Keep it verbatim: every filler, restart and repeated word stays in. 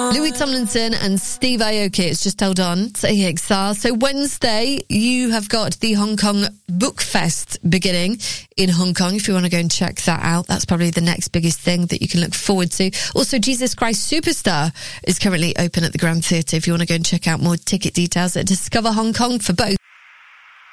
Louis Tomlinson and Steve Aoki. It's just held on to A X R. So Wednesday, you have got the Hong Kong Book Fest beginning in Hong Kong. If you want to go and check that out, that's probably the next biggest thing that you can look forward to. Also, Jesus Christ Superstar is currently open at the Grand Theatre. If you want to go and check out more ticket details at Discover Hong Kong for both.